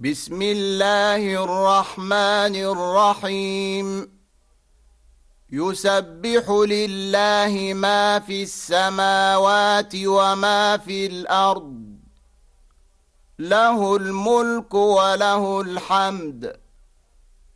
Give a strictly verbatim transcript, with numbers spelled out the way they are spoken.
بسم الله الرحمن الرحيم يسبح لله ما في السماوات وما في الأرض له الملك وله الحمد